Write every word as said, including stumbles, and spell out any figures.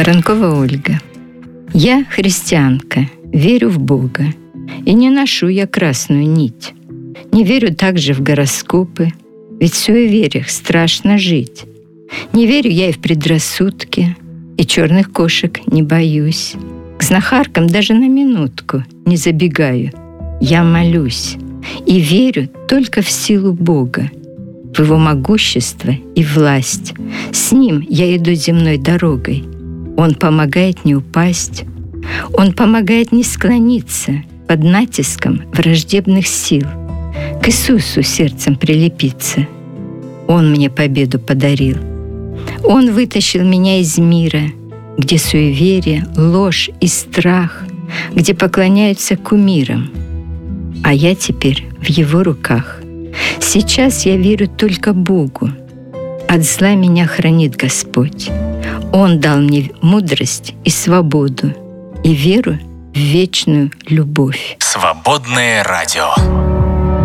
Воронкова Ольга. Я христианка, верю в Бога. И не ношу я красную нить. Не верю также в гороскопы, ведь в суевериях страшно жить. Не верю я и в предрассудки, и черных кошек не боюсь. К знахаркам даже на минутку не забегаю. Я молюсь и верю только в силу Бога, в Его могущество и власть. С Ним я иду земной дорогой. Он помогает не упасть, Он помогает не склониться под натиском враждебных сил, к Иисусу сердцем прилепиться. Он мне победу подарил. Он вытащил меня из мира, где суеверие, ложь и страх, где поклоняются кумирам. А я теперь в Его руках. Сейчас я верю только Богу. От зла меня хранит Господь. Он дал мне мудрость и свободу, и веру в вечную любовь. Свободное радио.